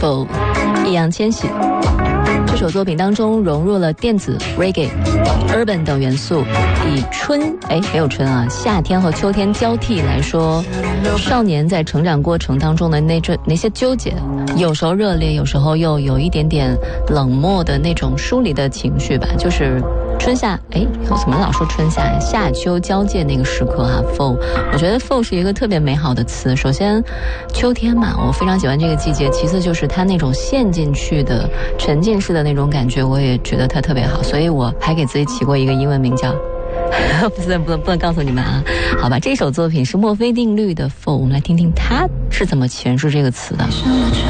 Fall 易烊千玺。这首作品当中融入了电子、reggae、urban 等元素，以没有春啊，夏天和秋天交替来说，少年在成长过程当中的那些纠结，有时候热烈，有时候又有一点点冷漠的那种疏离的情绪吧，就是春夏，我怎么老说春夏？夏秋交界那个时刻哈，fall， 我觉得 fall 是一个特别美好的词。首先，秋天嘛，我非常喜欢这个季节；其次就是它那种陷进去的、沉浸式的那种感觉，我也觉得它特别好。所以我还给自己起过一个英文名叫不能告诉你们啊。好吧，这首作品是墨菲定律的 fall， 我们来听听他是怎么诠释这个词的。